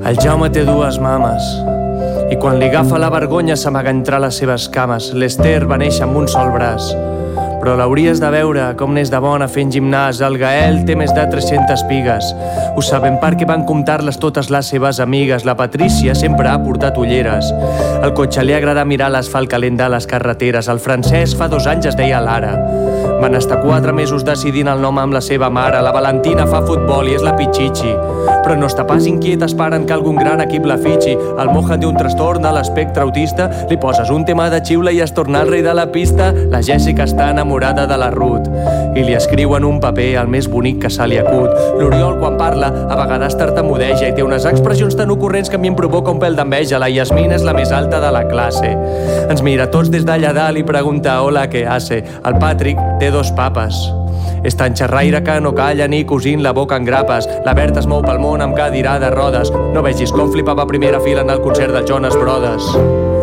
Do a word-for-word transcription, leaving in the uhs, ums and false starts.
El Jaume té dues mames i quan li agafa la vergonya s'amaga entre les seves cames. L'Ester va néixer amb un sol braç, però l'hauries de veure com n'és de bona fent gimnàs. El Gael té més de tres-centes pigues, ho sabem perquè van comptar-les totes les seves amigues. La Patrícia sempre ha portat ulleres, al cotxe li agrada mirar l'asfalt calent de les carreteres. El Francesc fa dos anys es deia Lara, van estar quatre mesos decidint el nom amb la seva mare. La Valentina fa futbol i és la Pichichi, però no està pas inquiet esperant que algun gran equip la fitxi. El Moja té un trastorn de l'espectre autista, li poses un tema de xiula i es torna el rei de la pista. La Jèssica està enamorada de la Ruth i li escriu en un paper el més bonic que se li acut. L'Oriol quan parla a vegades tartamudeja i té unes expressions tan ocurrents que a mi em provoca un pèl d'enveja. La Yasmina és la més alta de la classe, ens mira tots des d'allà dalt i pregunta hola, què hace? El Patrick té dos papes, és tan xerraire que no calla ni cosint la boca en grapes. La Berta es mou pel món amb cadira de rodes, no vegis com flipava a primera fila en el concert dels Jonas Brothers.